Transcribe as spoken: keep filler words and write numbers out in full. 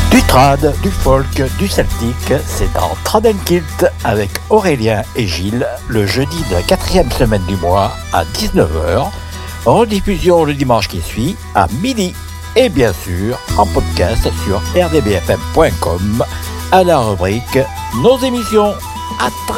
Du trad, du folk, du celtique, c'est dans Trad and Kilt avec Aurélien et Gilles, le jeudi de la quatrième semaine du mois à dix-neuf heures, rediffusion le dimanche qui suit à midi, et bien sûr en podcast sur r d b f m point com à la rubrique Nos émissions. À très